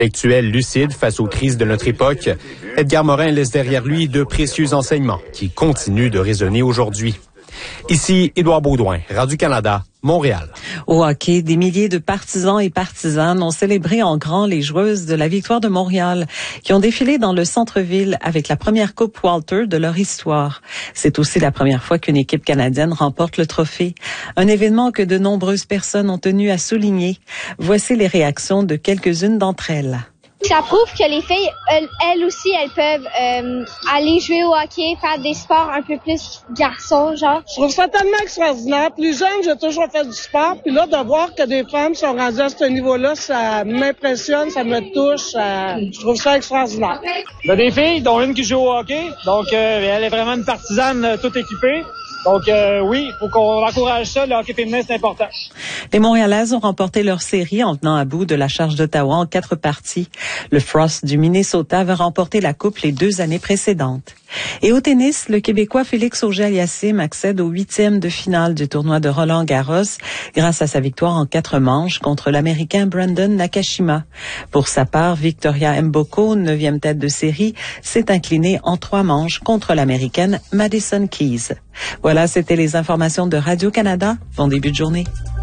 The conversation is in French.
Intellectuel lucide face aux crises de notre époque, Edgar Morin laisse derrière lui de précieux enseignements qui continuent de résonner aujourd'hui. Ici, Édouard Baudouin, Radio-Canada, Montréal. Au hockey, des milliers de partisans et partisanes ont célébré en grand les joueuses de la victoire de Montréal, qui ont défilé dans le centre-ville avec la première Coupe Walter de leur histoire. C'est aussi la première fois qu'une équipe canadienne remporte le trophée. Un événement que de nombreuses personnes ont tenu à souligner. Voici les réactions de quelques-unes d'entre elles. Ça prouve que les filles, elles aussi, elles peuvent aller jouer au hockey, faire des sports un peu plus garçons, genre. Je trouve ça tellement extraordinaire. Plus jeune, j'ai toujours fait du sport. Puis là, de voir que des femmes sont rendues à ce niveau-là, ça m'impressionne, ça me touche. Je trouve ça extraordinaire. Il y a des filles, dont une qui joue au hockey. Donc, elle est vraiment une partisane toute équipée. Donc, oui, il faut qu'on encourage ça. Le hockey féminin, c'est important. Les Montréalaises ont remporté leur série en venant à bout de la charge d'Ottawa en 4 parties. Le Frost du Minnesota avait remporté la Coupe les 2 années précédentes. Et au tennis, le Québécois Félix Auger-Aliassime accède au 8e de finale du tournoi de Roland-Garros grâce à sa victoire en 4 manches contre l'Américain Brandon Nakashima. Pour sa part, Victoria Mboko, 9e tête de série, s'est inclinée en 3 manches contre l'Américaine Madison Keys. Voilà, c'était les informations de Radio-Canada. Bon début de journée.